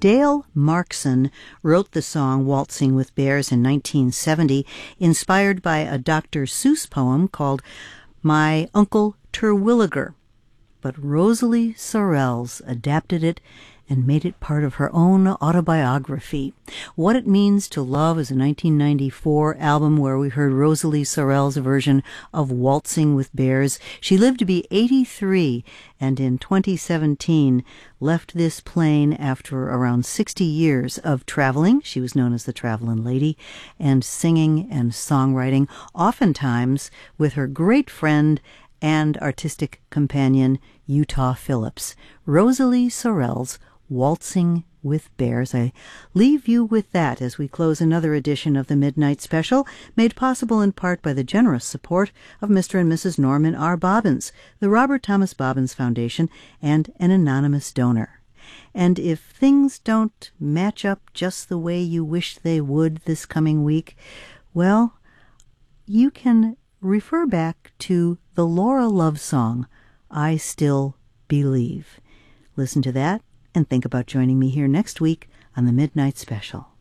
Dale Markson wrote the song Waltzing with Bears in 1970, inspired by a Dr. Seuss poem called My Uncle Terwilliger. But Rosalie Sorrells adapted it and made it part of her own autobiography. What It Means to Love is a 1994 album where we heard Rosalie Sorrells' version of Waltzing with Bears. She lived to be 83 and in 2017 left this plane after around 60 years of traveling. She was known as the Travelin' Lady, and singing and songwriting, oftentimes with her great friend and artistic companion, Utah Phillips. Rosalie Sorrells, Waltzing with Bears. I leave you with that as we close another edition of the Midnight Special, made possible in part by the generous support of Mr. and Mrs. Norman R. Bobbins, the Robert Thomas Bobbins Foundation, and an anonymous donor. And if things don't match up just the way you wish they would this coming week, well, you can refer back to the Laura Love song, I Still Believe. Listen to that and think about joining me here next week on the Midnight Special.